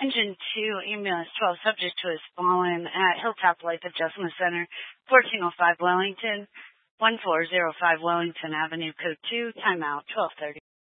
Engine 2, ambulance 12, subject to his fallen at Hilltop Life Adjustment Center, 1405 Wellington, 1405 Wellington Avenue, code 2, timeout, 12:30.